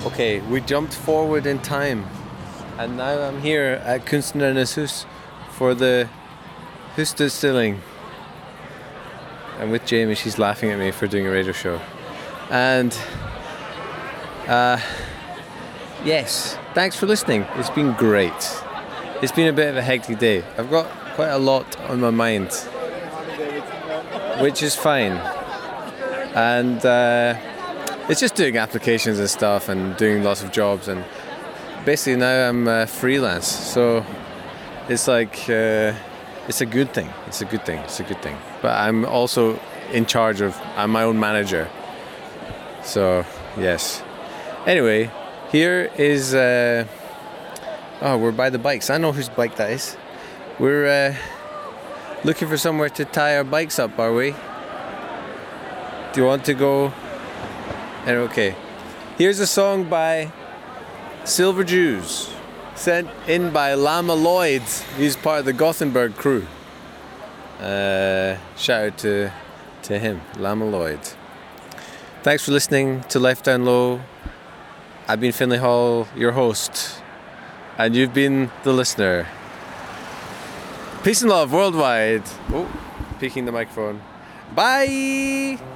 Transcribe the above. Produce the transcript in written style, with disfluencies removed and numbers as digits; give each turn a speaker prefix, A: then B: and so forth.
A: Okay, we jumped forward in time, and now I'm here at Kunstnernes Hus for the Husdestilling. I'm with Jamie. She's laughing at me for doing a radio show, and yes, thanks for listening. It's been great. It's been a bit of a hectic day. I've got quite a lot on my mind, which is fine, and it's just doing applications and stuff and doing lots of jobs, and basically now I'm freelance, so it's like it's a good thing. It's a good thing. But I'm also in charge of. I'm my own manager. So yes. Anyway, here is. We're by the bikes. I know whose bike that is. We're looking for somewhere to tie our bikes up, are we? Do you want to go? And okay. Here's a song by Silver Jews, sent in by Lama Lloyd. He's part of the Gothenburg crew. Shout out to him, Lama Lloyd. Thanks for listening to Life Down Low. I've been Finlay Hall, your host, and you've been the listener. Peace and love worldwide. Oh, peeking the microphone. Bye!